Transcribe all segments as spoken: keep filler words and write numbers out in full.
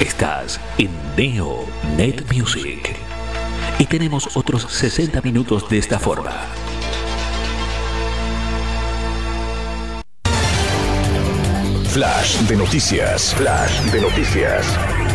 Estás en Neo Net Music y tenemos otros sesenta minutos de esta forma. Flash de noticias. Flash de noticias.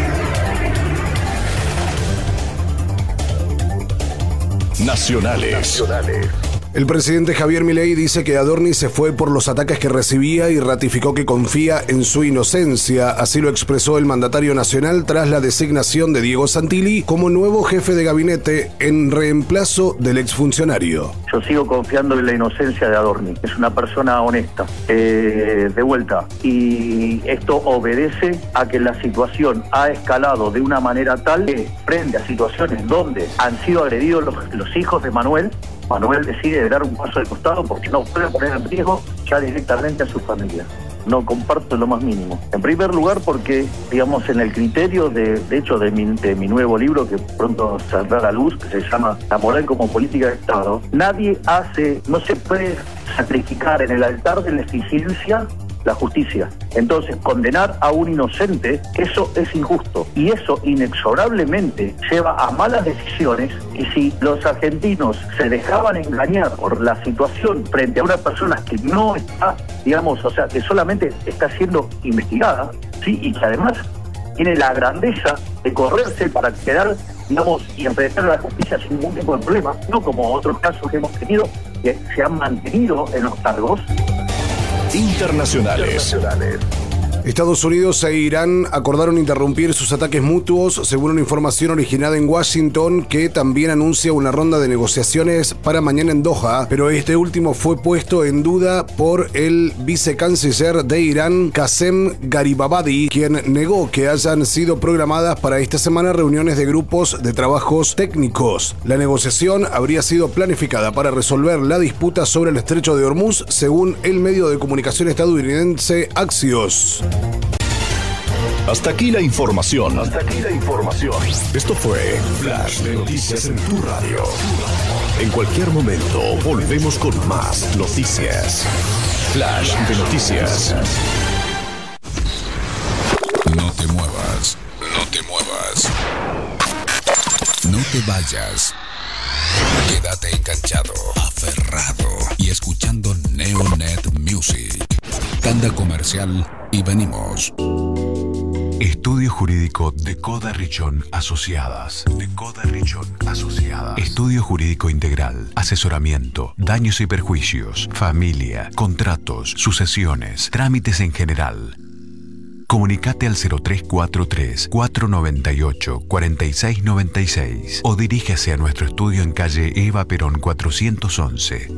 Nacionales. Nacionales. El presidente Javier Milei dice que Adorni se fue por los ataques que recibía y ratificó que confía en su inocencia. Así lo expresó el mandatario nacional tras la designación de Diego Santilli como nuevo jefe de gabinete en reemplazo del exfuncionario. Yo sigo confiando en la inocencia de Adorni. Es una persona honesta. Eh, de vuelta. Y esto obedece a que la situación ha escalado de una manera tal que frente a situaciones donde han sido agredidos los, los hijos de Manuel, Manuel decide dar un paso al costado porque no puede poner en riesgo ya directamente a su familia. No comparto lo más mínimo. En primer lugar porque, digamos, en el criterio, de, de hecho, de mi, de mi nuevo libro que pronto saldrá a la luz, que se llama La moral como política de Estado, nadie hace, no se puede sacrificar en el altar de la eficiencia la justicia. Entonces, condenar a un inocente, eso es injusto. Y eso inexorablemente lleva a malas decisiones. Y si los argentinos se dejaban engañar por la situación frente a una persona que no está, digamos, o sea, que solamente está siendo investigada, ¿sí? Y que además tiene la grandeza de correrse para quedar, digamos, y enfrentar a la justicia sin ningún tipo de problema, no como otros casos que hemos tenido, que se han mantenido en los cargos. Internacionales. Internacionales. Estados Unidos e Irán acordaron interrumpir sus ataques mutuos, según una información originada en Washington, que también anuncia una ronda de negociaciones para mañana en Doha, pero este último fue puesto en duda por el vicecanciller de Irán, Qasem Garibabadi, quien negó que hayan sido programadas para esta semana reuniones de grupos de trabajos técnicos. La negociación habría sido planificada para resolver la disputa sobre el estrecho de Hormuz, según el medio de comunicación estadounidense Axios. Hasta aquí la información. Hasta aquí la información. Esto fue Flash de Noticias en tu radio. En cualquier momento volvemos con más noticias. Flash de Noticias. No te muevas. No te muevas. No te vayas. Quédate enganchado, aferrado y escuchando Neonet Music. Tanda comercial y venimos. Estudio Jurídico de Coda Richón Asociadas. De Coda Richón Asociadas. Estudio Jurídico Integral. Asesoramiento, daños y perjuicios, familia, contratos, sucesiones, trámites en general. Comunicate al cero tres cuatro tres, cuatro nueve ocho, cuatro seis nueve seis o dirígase a nuestro estudio en calle Eva Perón cuatrocientos once.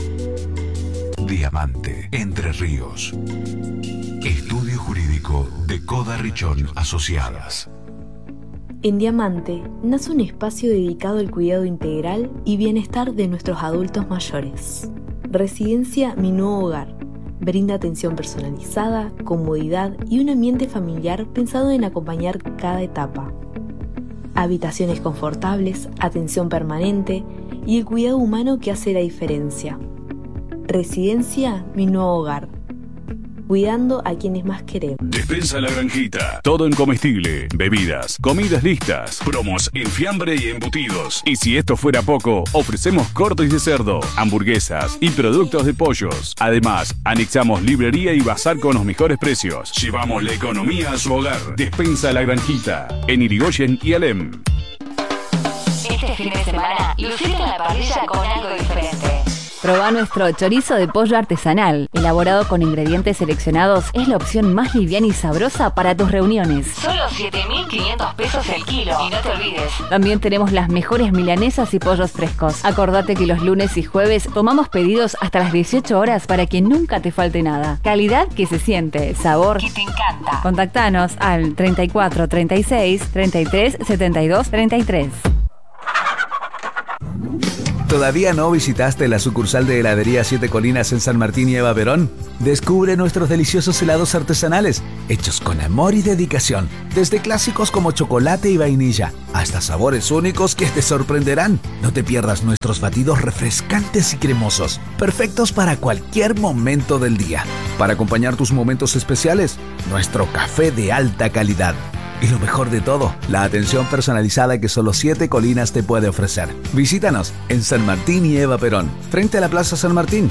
Diamante, Entre Ríos. Estudio Jurídico de Coda Richón Asociadas. En Diamante nace un espacio dedicado al cuidado integral y bienestar de nuestros adultos mayores. Residencia Mi Nuevo Hogar. Brinda atención personalizada, comodidad y un ambiente familiar pensado en acompañar cada etapa. Habitaciones confortables, atención permanente y el cuidado humano que hace la diferencia. Residencia Mi Nuevo Hogar. Cuidando a quienes más queremos. Despensa La Granjita. Todo en comestible, bebidas, comidas listas, promos en fiambre y embutidos. Y si esto fuera poco, ofrecemos cortes de cerdo, hamburguesas y productos de pollos. Además, anexamos librería y bazar con los mejores precios. Llevamos la economía a su hogar. Despensa La Granjita. En Irigoyen y Alem. Este fin de semana, lucite en la parrilla con algo diferente. Probá nuestro chorizo de pollo artesanal. Elaborado con ingredientes seleccionados, es la opción más liviana y sabrosa para tus reuniones. Solo siete mil quinientos pesos el kilo. Y no te olvides. También tenemos las mejores milanesas y pollos frescos. Acordate que los lunes y jueves tomamos pedidos hasta las dieciocho horas para que nunca te falte nada. Calidad que se siente, sabor que te encanta. Contactanos al treinta y cuatro, treinta y seis, treinta y tres, setenta y dos, treinta y tres. ¿Todavía no visitaste la sucursal de Heladería Siete Colinas en San Martín y Eva Perón? Descubre nuestros deliciosos helados artesanales, hechos con amor y dedicación, desde clásicos como chocolate y vainilla, hasta sabores únicos que te sorprenderán. No te pierdas nuestros batidos refrescantes y cremosos, perfectos para cualquier momento del día. Para acompañar tus momentos especiales, nuestro café de alta calidad. Y lo mejor de todo, la atención personalizada que solo Siete Colinas te puede ofrecer. Visítanos en San Martín y Eva Perón, frente a la Plaza San Martín.